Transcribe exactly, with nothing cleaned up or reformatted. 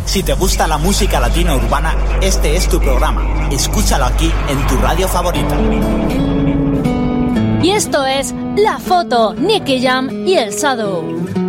Si te gusta la música latina urbana, este es tu programa. Escúchalo aquí en tu radio favorita. Y esto es La Foto, Nicky Jam y El Shadow.